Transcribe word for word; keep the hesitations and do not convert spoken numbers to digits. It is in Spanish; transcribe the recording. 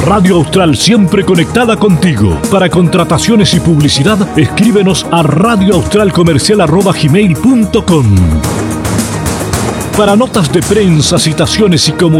Radio Austral, siempre conectada contigo. Para contrataciones y publicidad, escríbenos a radioaustralcomercial arroba gmail punto com. Para notas de prensa, citaciones y comunicaciones,